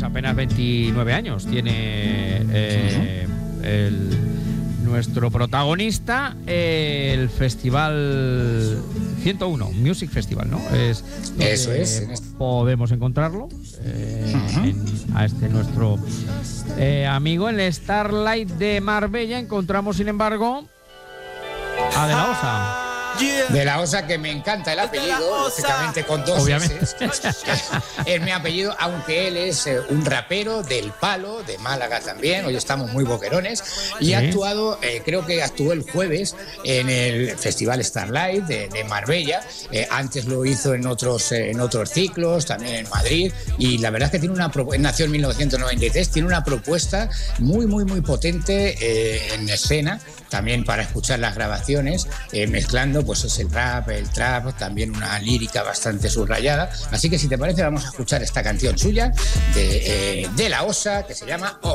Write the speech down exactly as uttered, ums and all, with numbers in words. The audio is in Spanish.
pues apenas veintinueve años tiene eh, uh-huh. el, nuestro protagonista, eh, el Festival ciento uno, Music Festival, ¿no? Es Eso es. Podemos encontrarlo eh, uh-huh. en, a este nuestro eh, amigo en el Starlight de Marbella. Encontramos, sin embargo, a De La Osa. De La Osa, que me encanta el apellido, lógicamente con dos Obviamente. S. Es mi apellido, aunque él es un rapero del Palo, de Málaga también. Hoy estamos muy boquerones. Y sí. ha actuado, eh, creo que actuó el jueves en el Festival Starlight de, de Marbella. Eh, antes lo hizo en otros, eh, en otros ciclos, también en Madrid. Y la verdad es que tiene una nació en mil novecientos noventa y tres, tiene una propuesta muy, muy, muy potente eh, en escena. También para escuchar las grabaciones, eh, mezclando pues es el rap, el trap, también una lírica bastante subrayada. Así que si te parece vamos a escuchar esta canción suya de, eh, de La Osa, que se llama